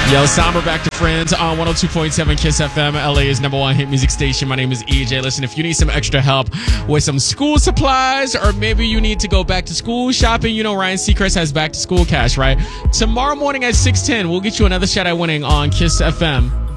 Yo, Somber back to Friends on 102.7 Kiss FM, LA's #1 hit music station. My name is EJ. Listen, if you need some extra help with some school supplies, or maybe you need to go back to school shopping, you know Ryan Seacrest has back to school cash, right? Tomorrow morning at 6:10, we'll get you another shot at winning on Kiss FM.